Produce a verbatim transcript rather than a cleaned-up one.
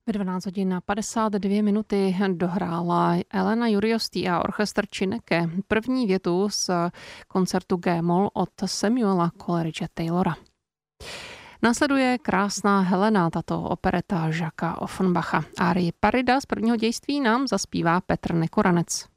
Ve dvanáct hodin a padesát dvě minuty dohrála Elena Juriostý a orchestr Chineke první větu z koncertu G-moll od Samuela Coleridge Taylora. Následuje Krásná Helena, tato opereta Jacquesa Offenbacha. Árii Parida z prvního dějství nám zaspívá Petr Nekoranec.